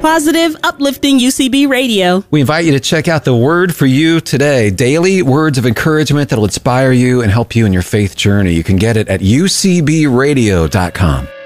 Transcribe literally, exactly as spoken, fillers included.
Positive, uplifting U C B radio. We invite you to check out the Word for You today. Daily words of encouragement that will inspire you and help you in your faith journey. You can get it at u c b radio dot com.